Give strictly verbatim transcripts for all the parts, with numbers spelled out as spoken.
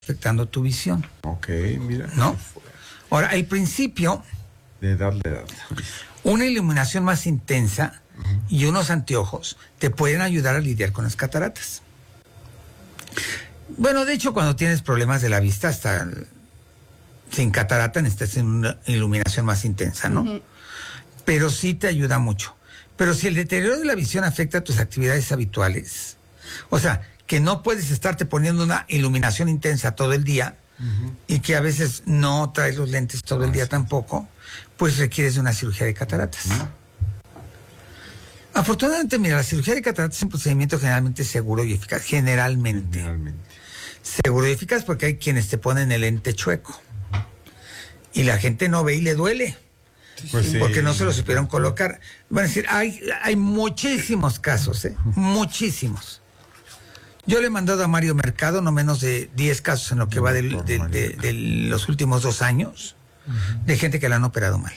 afectando tu visión. Ok, mira. ¿No? Ahora, el principio... De edad, de edad. Una iluminación más intensa uh-huh. y unos anteojos te pueden ayudar a lidiar con las cataratas. Bueno, de hecho, cuando tienes problemas de la vista, hasta sin catarata necesitas una iluminación más intensa, ¿no? Uh-huh. Pero sí te ayuda mucho. Pero si el deterioro de la visión afecta tus actividades habituales, o sea, que no puedes estarte poniendo una iluminación intensa todo el día uh-huh. y que a veces no traes los lentes todo el día tampoco, pues requieres de una cirugía de cataratas. Uh-huh. Afortunadamente, mira, la cirugía de cataratas es un procedimiento generalmente seguro y eficaz. Generalmente. Generalmente. Seguro y eficaz porque hay quienes te ponen el lente chueco. Uh-huh. Y la gente no ve y le duele. Pues sí. Porque no se lo supieron colocar. Van a decir, hay, hay muchísimos casos, ¿eh? Muchísimos. Yo le he mandado a Mario Mercado no menos de diez casos en lo que va de, de, de, de, de los últimos dos años uh-huh. de gente que la han operado mal.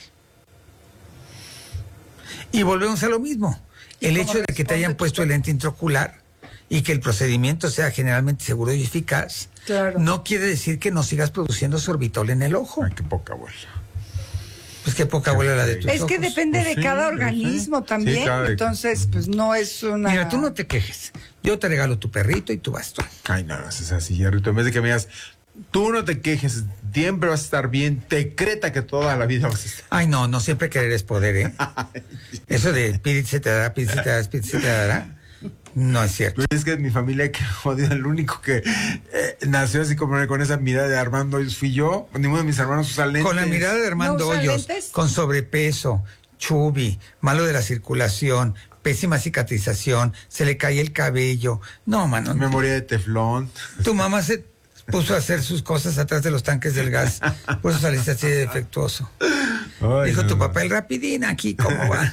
Y volvemos a lo mismo. El hecho de que te hayan puesto el lente intraocular y que el procedimiento sea generalmente seguro y eficaz, claro. no quiere decir que no sigas produciendo sorbitol en el ojo. Ay, qué poca bola. Pues qué poca bola la de tus Es ojos. que depende Pues de sí, cada sí, organismo sí. también, Sí, cada... entonces pues no es una... Mira, tú no te quejes. Yo te regalo tu perrito y tu bastón. Ay, no, no es así, Rito. En vez de que me digas, tú no te quejes, siempre vas a estar bien, decreta que toda la vida vas a estar. Ay, no, no siempre querer es poder, ¿eh? Eso de pídete se te dará, pídete se te dará, pídete se te dará. No es cierto. Pero es que en mi familia, que jodido, el único que eh, nació así como con esa mirada de Armando Hoyos fui yo. Ninguno de mis hermanos usa lentes. Con la mirada de Armando ¿No Hoyos, lentes? Con sobrepeso, chubby, malo de la circulación, pésima cicatrización, se le cae el cabello. No, mano. Memoria de teflón. Tu mamá se puso a hacer sus cosas atrás de los tanques del gas. Por eso saliste así de defectuoso. Ay, Dijo no, tu papá, el rapidín aquí, ¿cómo va?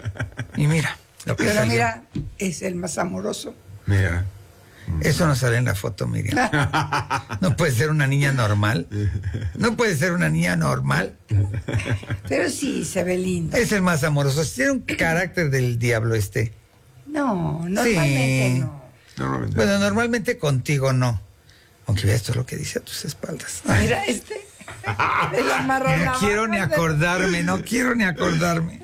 Y mira. Lo que Pero salió. Mira, es el más amoroso. Mira. Eso no sale en la foto, Miriam. No puede ser una niña normal. No puede ser una niña normal. Pero sí, se ve lindo. Es el más amoroso. Tiene un carácter del diablo este. No, normalmente sí. no. Normalmente. Bueno, normalmente contigo no. Aunque veas todo lo que dice a tus espaldas. Mira, este. El amarrón. No quiero ni acordarme, no quiero ni acordarme.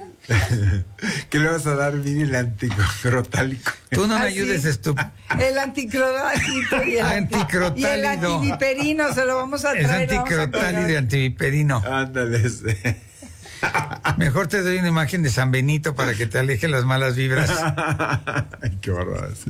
¿Qué le vas a dar, Vini, el anticrotálico? Tú no me ¿Ah, ayudes, sí? estúpido. El anticrotálico y el Anticrotálido. Y el antiviperino se lo vamos a Es traer. anticrotálido y antiviperino. Ándale. Este. Mejor te doy una imagen de San Benito para que te aleje las malas vibras. Ay, qué bárbaro, sí.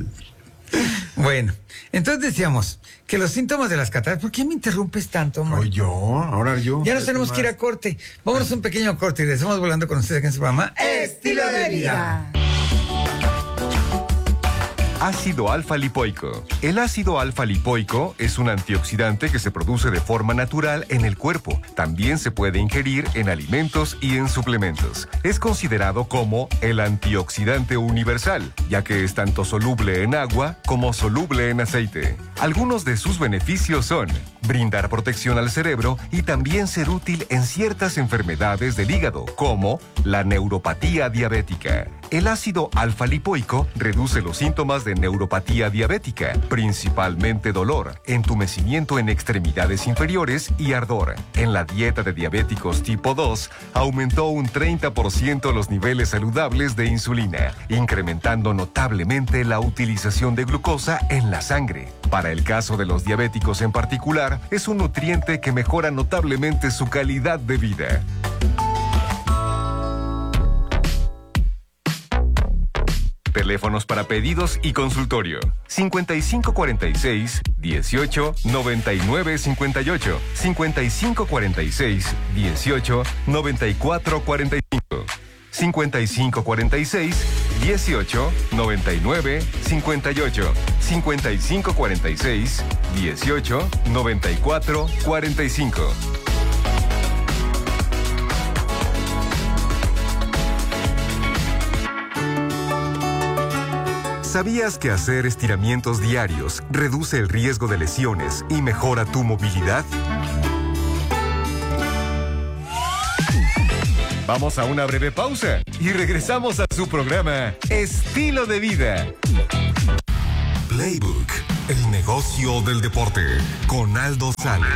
Bueno, entonces decíamos que los síntomas de las cataratas... ¿Por qué me interrumpes tanto, man? ¿O yo? Ahora yo. Ya nos tenemos que ir a corte. Vámonos a un pequeño corte y regresamos volando con ustedes aquí en su programa Estilo de Vida. Ácido alfa-lipoico. El ácido alfa-lipoico es un antioxidante que se produce de forma natural en el cuerpo. También se puede ingerir en alimentos y en suplementos. Es considerado como el antioxidante universal, ya que es tanto soluble en agua como soluble en aceite. Algunos de sus beneficios son brindar protección al cerebro y también ser útil en ciertas enfermedades del hígado, como la neuropatía diabética. El ácido alfa-lipoico reduce los síntomas de neuropatía diabética, principalmente dolor, entumecimiento en extremidades inferiores y ardor. En la dieta de diabéticos tipo dos, aumentó un treinta por ciento los niveles saludables de insulina, incrementando notablemente la utilización de glucosa en la sangre. Para el caso de los diabéticos en particular, es un nutriente que mejora notablemente su calidad de vida. Teléfonos para pedidos y consultorio. cincuenta y cinco cuarenta y seis, dieciocho, noventa y nueve cincuenta y ocho. cincuenta y cinco cuarenta y seis, dieciocho, noventa y cuatro cuarenta y cinco. cincuenta y cinco cuarenta y seis, dieciocho, noventa y nueve cincuenta y ocho. cincuenta y cinco cuarenta y seis, dieciocho, noventa y cuatro cuarenta y cinco. ¿Sabías que hacer estiramientos diarios reduce el riesgo de lesiones y mejora tu movilidad? Vamos a una breve pausa y regresamos a su programa Estilo de Vida. Playbook. El negocio del deporte con Aldo Sales.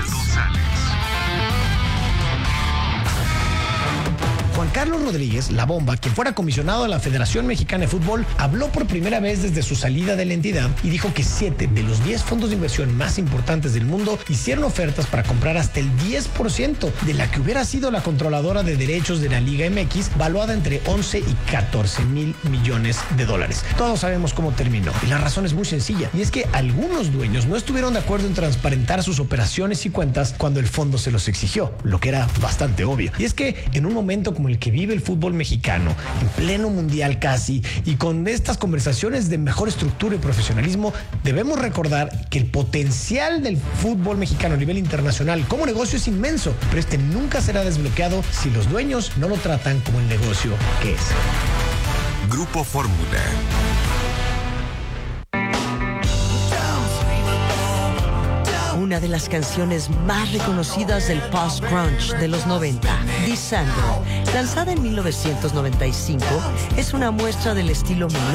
Juan Carlos Rodríguez, La Bomba, quien fuera comisionado de la Federación Mexicana de Fútbol, habló por primera vez desde su salida de la entidad y dijo que siete de los diez fondos de inversión más importantes del mundo hicieron ofertas para comprar hasta el diez por ciento de la que hubiera sido la controladora de derechos de la Liga M X, valuada entre once y catorce mil millones de dólares. Todos sabemos cómo terminó y la razón es muy sencilla, y es que algunos dueños no estuvieron de acuerdo en transparentar sus operaciones y cuentas cuando el fondo se los exigió, lo que era bastante obvio. Y es que en un momento como el que vive el fútbol mexicano, en pleno mundial casi, y con estas conversaciones de mejor estructura y profesionalismo, debemos recordar que el potencial del fútbol mexicano a nivel internacional como negocio es inmenso, pero este nunca será desbloqueado si los dueños no lo tratan como el negocio que es. Grupo Fórmula. Una de las canciones más reconocidas del post-grunge de los noventa, Descender, lanzada en mil novecientos noventa y cinco, es una muestra del estilo